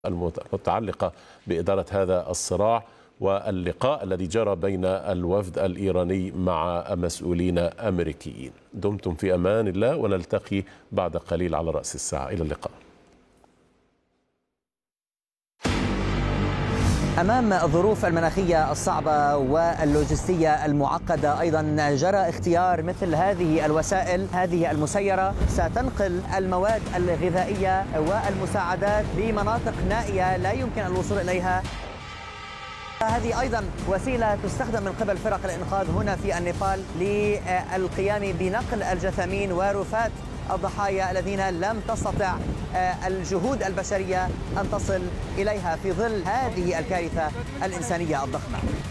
المتعلقة بإدارة هذا الصراع واللقاء الذي جرى بين الوفد الإيراني مع مسؤولين أمريكيين. دمتم في أمان الله، ونلتقي بعد قليل على رأس الساعة. إلى اللقاء. أمام الظروف المناخية الصعبة واللوجستية المعقدة أيضا جرى اختيار مثل هذه الوسائل، هذه المسيرة ستنقل المواد الغذائية والمساعدات لمناطق نائية لا يمكن الوصول إليها. هذه أيضا وسيلة تستخدم من قبل فرق الإنقاذ هنا في النيبال للقيام بنقل الجثامين ورفات الضحايا الذين لم تستطع الجهود البشرية أن تصل إليها في ظل هذه الكارثة الإنسانية الضخمة.